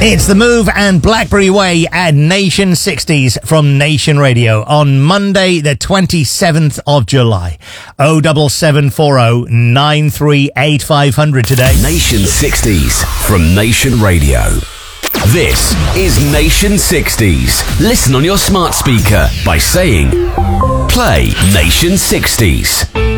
It's The Move and Blackberry Way at Nation 60s from Nation Radio on Monday, the 27th of July. 07740 938 500 today. Nation 60s from Nation Radio. This is Nation 60s. Listen on your smart speaker by saying, play Nation 60s.